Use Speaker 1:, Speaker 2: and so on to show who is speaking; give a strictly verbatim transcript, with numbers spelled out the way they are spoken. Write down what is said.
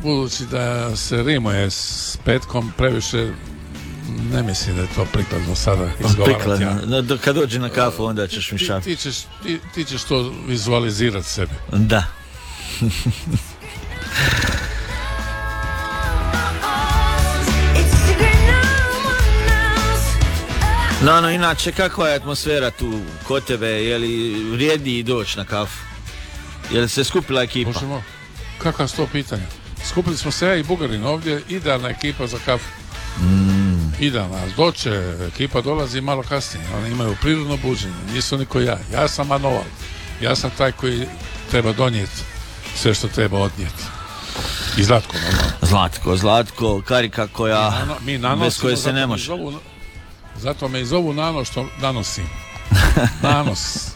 Speaker 1: budući da se rimuje s petkom, previše ne mislim da je to prikladno sada izgovarati. Ja.
Speaker 2: No, kad dođe na kafu, onda ćeš mi šapiti.
Speaker 1: Ti, ti, ćeš, ti, ti ćeš to vizualizirati sebi.
Speaker 2: Da. No, no, inače, kakva je atmosfera tu kod tebe? Je li vrijedi doći na kafu? Je li se skupila ekipa?
Speaker 1: Možemo. Kakva su to pitanja? Skupili smo se ja i Bugarin ovdje, idealna ekipa za kafu. Mm. Idealna. Doće, ekipa dolazi malo kasnije. Oni imaju prirodno buđenje, nisu niko ja. Ja sam manual. Ja sam taj koji treba donijeti sve što treba odnijeti. I Zlatko, normalno.
Speaker 2: Zlatko, Zlatko, karika koja,
Speaker 1: mi, nano, mi nanosimo,
Speaker 2: bez koje se ne može.
Speaker 1: Zovu, zato me i zovu Nano što nanosim. Nanos.